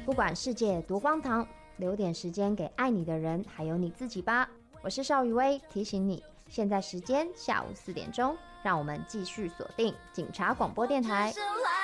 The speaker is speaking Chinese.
不管世界多荒唐，留点时间给爱你的人，还有你自己吧。我是邵雨薇，提醒你，现在时间下午4点钟，让我们继续锁定警察广播电台。